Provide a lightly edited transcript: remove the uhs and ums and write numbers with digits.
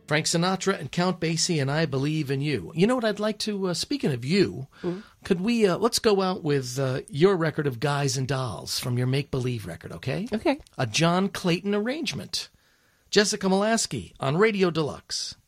Frank Sinatra and Count Basie and I Believe in You. You know what I'd like to, speaking of you, could we, let's go out with your record of Guys and Dolls from your Make Believe record, okay? Okay. A John Clayton arrangement. Jessica Molaskey on Radio Deluxe.